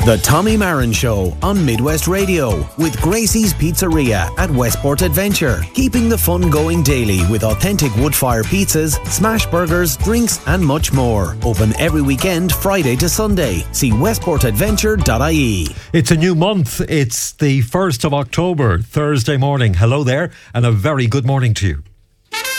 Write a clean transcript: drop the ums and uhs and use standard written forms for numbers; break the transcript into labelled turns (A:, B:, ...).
A: The Tommy Marin Show on Midwest Radio with Gracie's Pizzeria at Westport Adventure. Keeping the fun going daily with authentic wood-fire pizzas, smash burgers, drinks and much more. Open every weekend, Friday to Sunday. See westportadventure.ie.
B: It's a new month. It's the 1st of October, Thursday morning. Hello there and a very good morning to you.